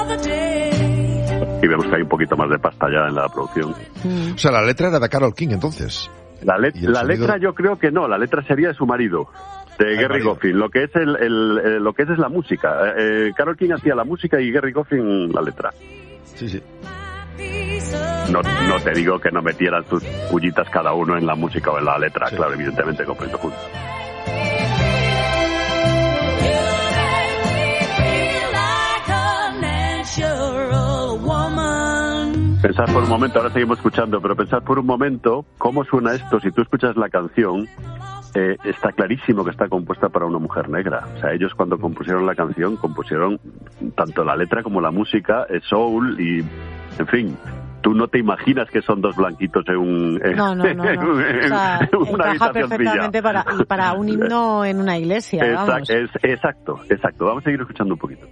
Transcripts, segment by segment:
Y vemos que hay un poquito más de pasta ya en la producción. O sea, la letra era de Carole King, entonces. La letra yo creo que no, la letra sería de su marido, de Gerry Goffin. Lo que es lo que es la música. Carole King hacía la música y Gerry Goffin la letra. Sí. No te digo que no metieran sus pullitas cada uno en la música o en la letra, claro, evidentemente, comprendo juntos. Pensad por un momento, ahora seguimos escuchando, pero pensad por un momento cómo suena esto. Si tú escuchas la canción, está clarísimo que está compuesta para una mujer negra. O sea, ellos cuando compusieron la canción, compusieron tanto la letra como la música, soul y, en fin, tú no te imaginas que son dos blanquitos en No. una encaja perfectamente para un himno en una iglesia. Exacto. Vamos a seguir escuchando un poquito.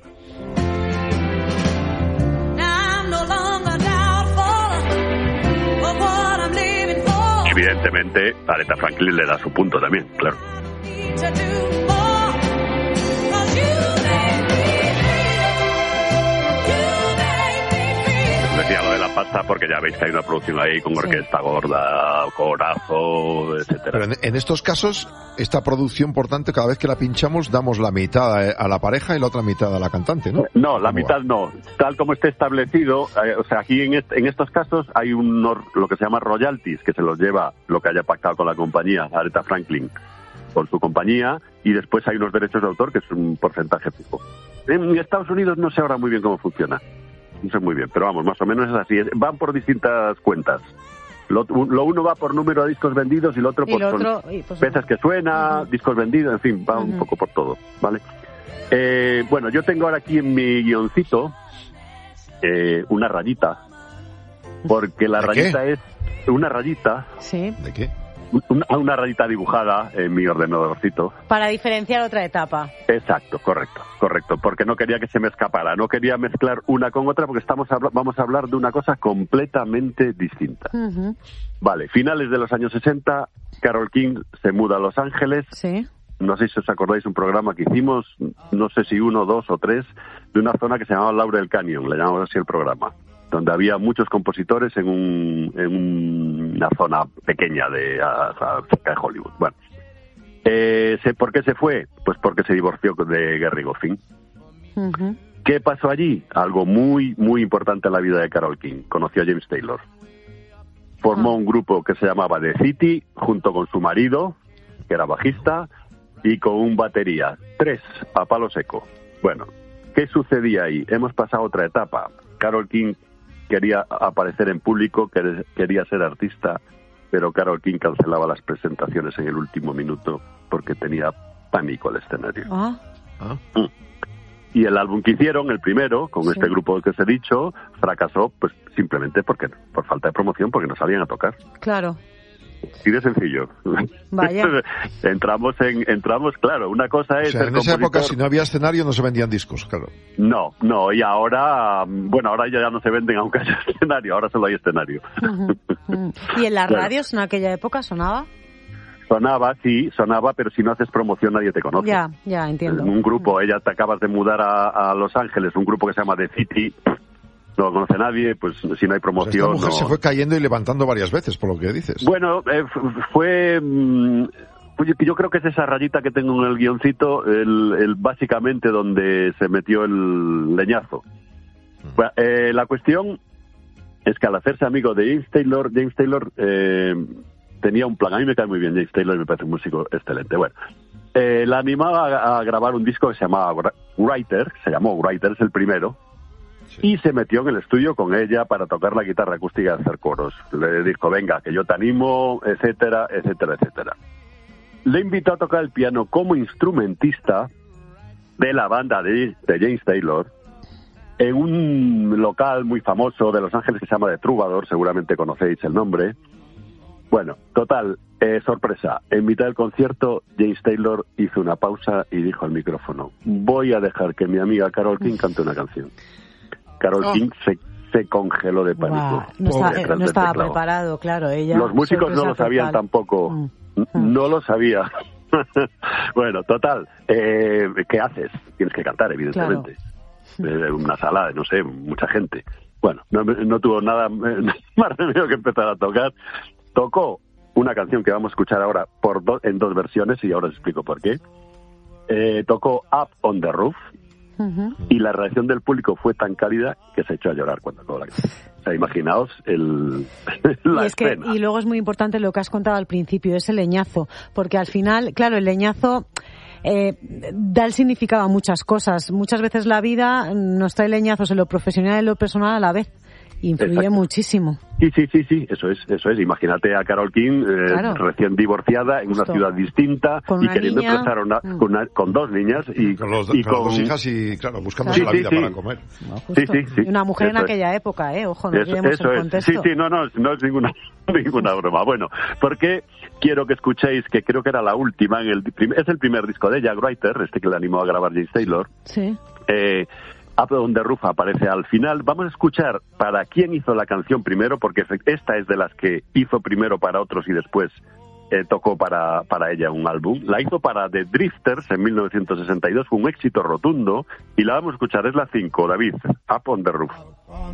Evidentemente, Aretha Franklin le da su punto también, claro. Decía lo de la pasta porque ya veis que hay una producción ahí con orquesta gorda, corazo, etcétera. Pero en estos casos, esta producción, por tanto, cada vez que la pinchamos, damos la mitad a la pareja y la otra mitad a la cantante, ¿no? No, la mitad no. Tal como esté establecido, o sea, aquí en estos casos hay lo que se llama royalties, que se los lleva lo que haya pactado con la compañía, Aretha Franklin, con su compañía, y después hay unos derechos de autor, que es un porcentaje fijo. En Estados Unidos no sé ahora muy bien cómo funciona. No sé muy bien, pero vamos, más o menos es así. Van por distintas cuentas. Lo uno va por número de discos vendidos y lo otro por veces que suena, discos vendidos, en fin, va un poco por todo, ¿vale? Bueno, yo tengo ahora aquí en mi guioncito una rayita, porque la rayita es una rayita. ¿Sí? ¿De qué? Una rayita dibujada en mi ordenadorcito. Para diferenciar otra etapa. Exacto, correcto, porque no quería que se me escapara, no quería mezclar una con otra porque vamos a hablar de una cosa completamente distinta. Vale, finales de los años 60, Carole King se muda a Los Ángeles. Sí. No sé si os acordáis un programa que hicimos, no sé si 1, 2 o 3, de una zona que se llamaba Laurel Canyon, le llamamos así el programa, donde había muchos compositores en una zona pequeña cerca de Hollywood. Bueno, ¿por qué se fue? Pues porque se divorció de Gerry Goffin. ¿Qué pasó allí? Algo muy, muy importante en la vida de Carole King. Conoció a James Taylor. Formó un grupo que se llamaba The City, junto con su marido, que era bajista, y con un batería. 3, a palo seco. Bueno, ¿qué sucedía ahí? Hemos pasado otra etapa. Carole King quería aparecer en público, quería ser artista, pero Carole King cancelaba las presentaciones en el último minuto porque tenía pánico al escenario. Y el álbum que hicieron, el primero, con este grupo que os he dicho, fracasó pues simplemente por falta de promoción, porque no sabían a tocar. Claro. Así de sencillo. Vaya. entramos, claro, una cosa es... O sea, en esa época, si no había escenario, no se vendían discos, claro. No, y ahora, ahora ya no se venden aunque haya escenario, ahora solo hay escenario. ¿Y en las radios en aquella época sonaba? Sonaba, pero si no haces promoción nadie te conoce. Ya, entiendo. Un grupo, ella te acabas de mudar a Los Ángeles, un grupo que se llama The City... No lo conoce nadie, pues si no hay promoción... Esta mujer se fue cayendo y levantando varias veces, por lo que dices. Bueno, fue... yo creo que es esa rayita que tengo en el guioncito, básicamente donde se metió el leñazo. Bueno, la cuestión es que al hacerse amigo de James Taylor tenía un plan. A mí me cae muy bien James Taylor y me parece un músico excelente. Bueno, la animaba a grabar un disco que se llamaba Writer, se llamó Writer, es el primero. Y se metió en el estudio con ella para tocar la guitarra acústica y hacer coros. Le dijo, venga, que yo te animo, etcétera, etcétera, etcétera. Le invitó a tocar el piano como instrumentista de la banda de James Taylor en un local muy famoso de Los Ángeles que se llama The Troubadour, seguramente conocéis el nombre. Bueno, total, sorpresa. En mitad del concierto, James Taylor hizo una pausa y dijo al micrófono, voy a dejar que mi amiga Carole King cante una canción. Carole King se congeló de pánico. No estaba preparado, claro. Ella. Los músicos no lo sabían tampoco. No lo sabía. Bueno, total. ¿Qué haces? Tienes que cantar, evidentemente. una sala de, no sé, mucha gente. Bueno, no tuvo nada más remedio que empezar a tocar. Tocó una canción que vamos a escuchar ahora en dos versiones, y ahora os explico por qué. Tocó Up on the Roof, y la reacción del público fue tan cálida que se echó a llorar cuando acabó la canción. O sea, imaginaos la escena. Y luego es muy importante lo que has contado al principio, ese leñazo, porque al final, claro, el leñazo da el significado a muchas cosas. Muchas veces la vida nos trae leñazos en lo profesional y en lo personal a la vez. Influye muchísimo. Sí, eso es. Imagínate a Carole King, recién divorciada, en una ciudad distinta, y queriendo empezar con dos niñas. Y con dos hijas y, claro, buscando la vida para comer. No, sí. Una mujer en aquella época, ojo, no olvidemos el contexto. Sí, no es ninguna broma. Bueno, porque quiero que escuchéis, que creo que era la última, es el primer disco de Jack Writer, que le animó a grabar James Taylor. Sí. Up on the Roof aparece al final. Vamos a escuchar para quién hizo la canción primero, porque esta es de las que hizo primero para otros y después tocó para ella un álbum. La hizo para The Drifters en 1962, fue un éxito rotundo, y la vamos a escuchar, es la 5, David, Up on the Roof.